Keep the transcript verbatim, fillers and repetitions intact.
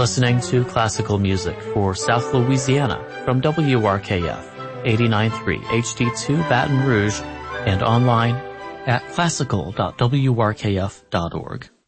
listening to classical music for South Louisiana from W R K F eighty-nine point three H D two Baton Rouge and online at classical dot w r k f dot org.